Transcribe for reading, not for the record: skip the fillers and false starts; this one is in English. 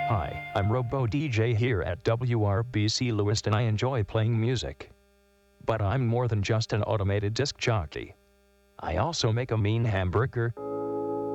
Hi, I'm Robo DJ here at WRBC Lewiston. I enjoy playing music. But I'm more than just an automated disc jockey. I also make a mean hamburger,